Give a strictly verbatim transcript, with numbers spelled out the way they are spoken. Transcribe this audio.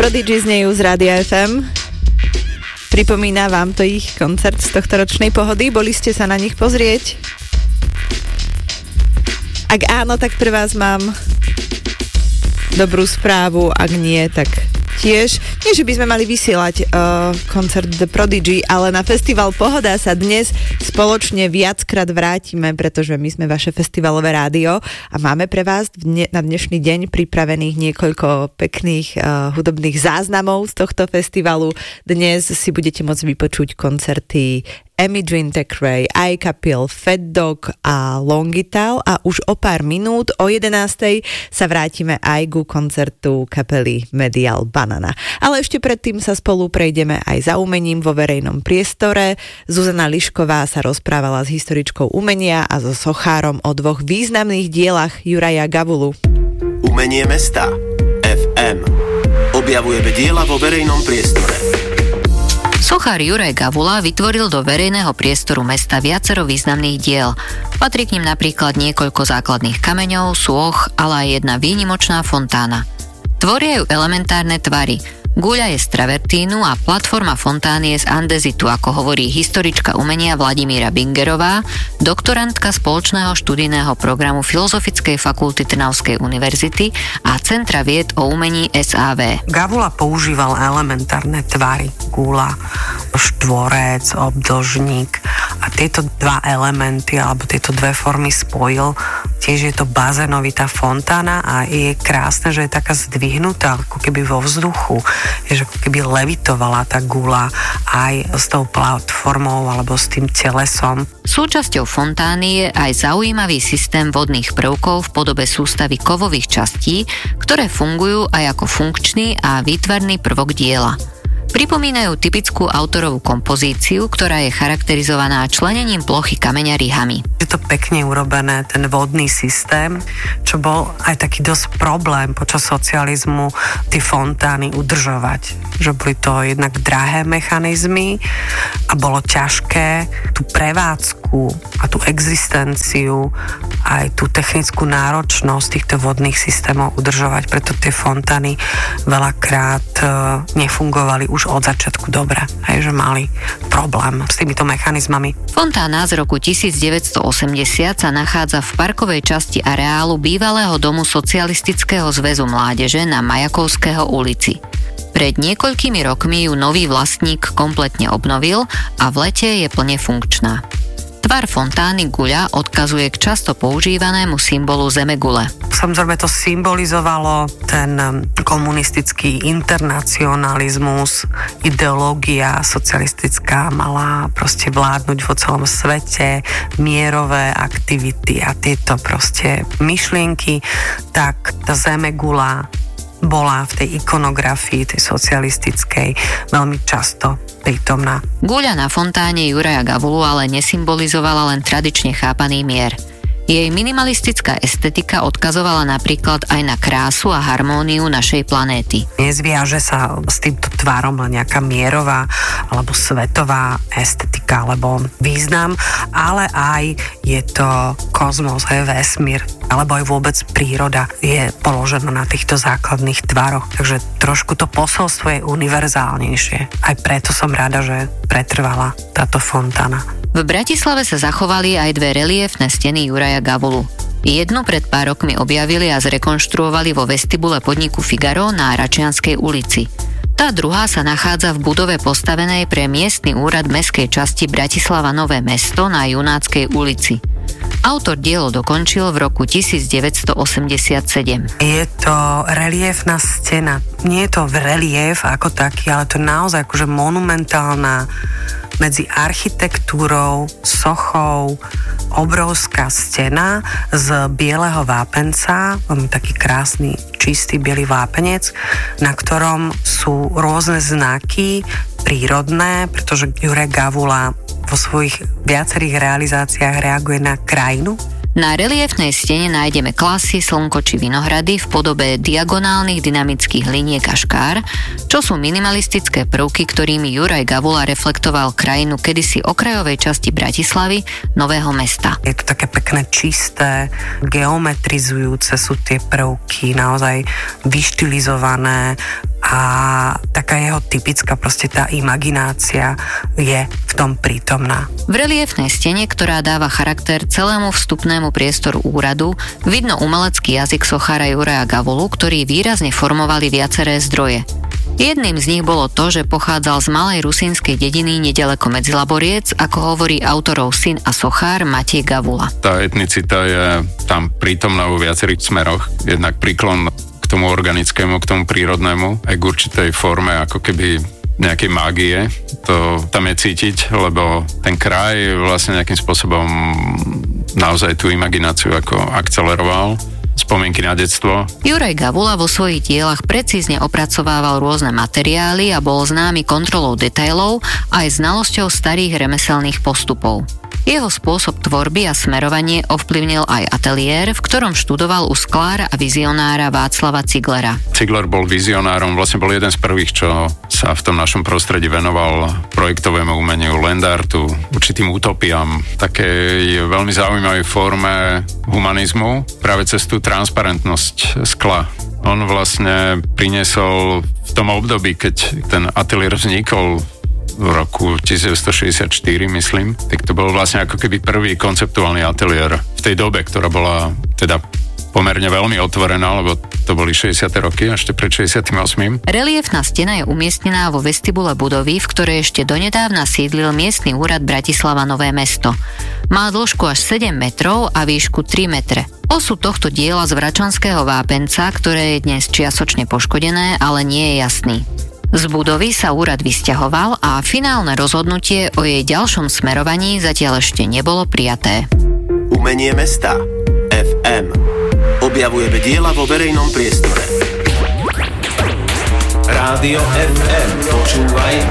Prodigy znejú z Rádia ef em. Pripomína vám to ich koncert z tohto ročnej pohody? Boli ste sa na nich pozrieť? Ak áno, tak pre vás mám dobrú správu, ak nie, tak tiež. Nie, že by sme mali vysielať uh, koncert The Prodigy, ale na festival Pohoda sa dnes spoločne viackrát vrátime, pretože my sme vaše festivalové rádio a máme pre vás dne, na dnešný deň pripravených niekoľko pekných uh, hudobných záznamov z tohto festivalu. Dnes si budete môcť vypočuť koncerty Imogene Thackeray, iCapil, Fat Dog a Longital a už o pár minút o jedenástej sa vrátime aj ku koncertu kapely Medial Banana. Ale ešte predtým sa spolu prejdeme aj za umením vo verejnom priestore. Zuzana Lišková sa rozprávala s historičkou umenia a so sochárom o dvoch významných dielach Juraja Gavulu. Umenie mesta ef em. Objavujeme diela vo verejnom priestore. Sochár Juraj Gavula vytvoril do verejného priestoru mesta viacero významných diel. Patrí k nim napríklad niekoľko základných kameňov, sôch, ale aj jedna výnimočná fontána. Tvoria ju elementárne tvary. Guľa je z travertínu a platforma fontány je z andezitu, ako hovorí historička umenia Vladimíra Bingerová, doktorantka spoločného študijného programu Filozofickej fakulty Trnavskej univerzity a Centra vied o umení es á vé. Gavula používal elementárne tvary. Guľa, štvorec, obdĺžnik a tieto dva elementy alebo tieto dve formy spojil. Tiež je to bazénovitá fontána a je krásne, že je taká zdvihnutá, ako keby vo vzduchu. Je, že ako keby levitovala tá guľa aj s tou platformou alebo s tým telesom. Súčasťou fontány je aj zaujímavý systém vodných prvkov v podobe sústavy kovových častí, ktoré fungujú aj ako funkčný a výtvarný prvok diela. Pripomínajú typickú autorovú kompozíciu, ktorá je charakterizovaná členením plochy kameňa rihami. Je to pekne urobené, ten vodný systém, čo bol aj taký dosť problém počas socializmu tie fontány udržovať. Že boli to jednak drahé mechanizmy a bolo ťažké tú prevádzku a tú existenciu aj tú technickú náročnosť týchto vodných systémov udržovať, preto tie fontány veľakrát nefungovali už od začiatku dobre, aj že mali problém s týmito mechanizmami. Fontána z roku devätnásťstoosemdesiat sa nachádza v parkovej časti areálu bývalého domu Socialistického zväzu mládeže na Majakovského ulici. Pred niekoľkými rokmi ju nový vlastník kompletne obnovil a v lete je plne funkčná. Tvar fontány guľa odkazuje k často používanému symbolu zemegule. Samozrejme to symbolizovalo ten komunistický internacionalizmus, ideológia socialistická mala proste vládnuť vo celom svete, mierové aktivity a tieto proste myšlienky, tak tá zemegula bola v tej ikonografii, tej socialistickej, veľmi často prítomná. Guľa na fontáne Juraja Gavulu ale nesymbolizovala len tradične chápaný mier. Jej minimalistická estetika odkazovala napríklad aj na krásu a harmóniu našej planéty. Nezviaže sa s týmto tvarom len nejaká mierová alebo svetová estetika alebo význam, ale aj je to kozmos, je vesmír, alebo aj vôbec príroda je položená na týchto základných tvaroch. Takže trošku to posolstvo je univerzálnejšie. Aj preto som rada, že pretrvala táto fontána. V Bratislave sa zachovali aj dve reliéfne steny Juraja Gavulu. Jednu pred pár rokmi objavili a zrekonštruovali vo vestibule podniku Figaro na Račianskej ulici. Tá druhá sa nachádza v budove postavenej pre miestny úrad mestskej časti Bratislava Nové Mesto na Junáckej ulici. Autor dielo dokončil v roku devätnásťstoosemdesiatsedem. Je to reliéfna stena. Nie je to reliéf ako taký, ale to je naozaj akože monumentálna medzi architektúrou, sochou, obrovská stena z bieleho vápenca, veľmi taký krásny, čistý biely vápenec, na ktorom sú rôzne znaky prírodné, pretože Juraj Gavula vo svojich viacerých realizáciách reaguje na krajinu. Na reliéfnej stene nájdeme klasy, slnko či vinohrady v podobe diagonálnych dynamických liniek a škár, čo sú minimalistické prvky, ktorými Juraj Gavula reflektoval krajinu kedysi okrajovej časti Bratislavy, Nového Mesta. Je to také pekné, čisté, geometrizujúce sú tie prvky, naozaj vyštilizované a a taká jeho typická proste tá imaginácia je v tom prítomná. V reliefnej stene, ktorá dáva charakter celému vstupnému priestoru úradu, vidno umelecký jazyk sochára Juraja Gavulu, ktorý výrazne formovali viaceré zdroje. Jedným z nich bolo to, že pochádzal z malej rusínskej dediny nedaleko Medzilaboriec, ako hovorí autorov syn a sochár Matej Gavula. Tá etnicita je tam prítomná vo viacerých smeroch. Jednak príklon k tomu organickému, k tomu prírodnému, aj k určitej forme ako keby nejakej mágie. To tam je cítiť, lebo ten kraj vlastne nejakým spôsobom naozaj tú imagináciu ako akceleroval. Spomienky na detstvo. Juraj Gavula vo svojich dielach precízne opracovával rôzne materiály a bol známy kontrolou detailov aj znalosťou starých remeselných postupov. Jeho spôsob tvorby a smerovanie ovplyvnil aj ateliér, v ktorom študoval u sklára a vizionára Václava Ziglera. Zigler bol vizionárom, vlastne bol jeden z prvých, čo sa v tom našom prostredí venoval projektovému umeniu, land artu, určitým utopiám, takej veľmi zaujímavej forme humanizmu, práve cez tú transparentnosť skla. On vlastne priniesol v tom období, keď ten ateliér vznikol v roku devätnásťstošesťdesiatštyri, myslím, tak to bol vlastne ako keby prvý konceptuálny ateliér v tej dobe, ktorá bola teda pomerne veľmi otvorená, lebo to boli šesťdesiate roky, ešte pred šesťdesiatym ôsmym. Reliefná stena je umiestnená vo vestibule budovy, v ktorej ešte donedávna sídlil miestny úrad Bratislava Nové Mesto. Má dĺžku až sedem metrov a výšku tri metre. Osud tohto diela z vračanského vápenca, ktoré je dnes čiastočne poškodené, ale nie je jasný. Z budovy sa úrad vysťahoval a finálne rozhodnutie o jej ďalšom smerovaní zatiaľ ešte nebolo prijaté. Umenie mesta ef em. Objavujeme diela vo verejnom priestore. Rádio ef em. Počúvaj